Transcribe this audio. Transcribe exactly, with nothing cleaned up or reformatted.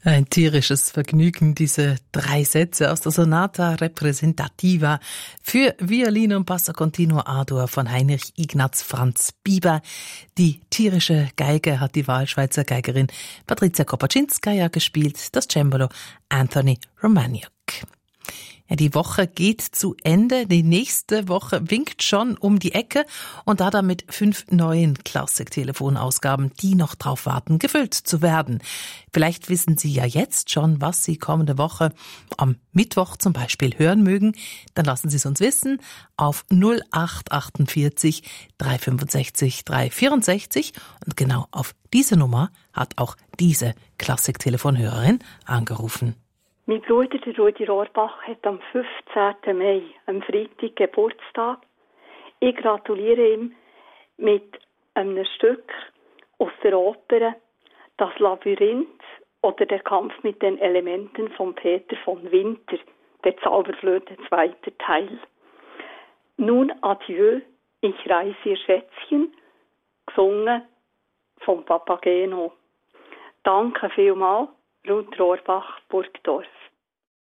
Ein tierisches Vergnügen, diese drei Sätze aus der Sonata Representativa für Violine und Basso Continuo A-Dur von Heinrich Ignaz Franz Bieber. Die tierische Geige hat die Wahlschweizer Geigerin Patrizia Kopaczynskaja gespielt, das Cembalo Anthony Romaniuk. Ja, die Woche geht zu Ende. Die nächste Woche winkt schon um die Ecke und da damit fünf neuen Klassik-Telefonausgaben, die noch drauf warten, gefüllt zu werden. Vielleicht wissen Sie ja jetzt schon, was Sie kommende Woche am Mittwoch zum Beispiel hören mögen. Dann lassen Sie es uns wissen auf null acht achtundvierzig dreihundertfünfundsechzig dreihundertvierundsechzig und genau auf diese Nummer hat auch diese Klassik-Telefonhörerin angerufen. Mein Bruder, der Rudi Rohrbach, hat am fünfzehnten Mai, am Freitag, Geburtstag. Ich gratuliere ihm mit einem Stück aus der Oper «Das Labyrinth» oder «Der Kampf mit den Elementen» von Peter von Winter, der Zauberflöte, zweiter Teil. Nun adieu, ich reise ihr Schätzchen, gesungen vom Papageno. Danke vielmals, Ruth Rohrbach, Burgdorf.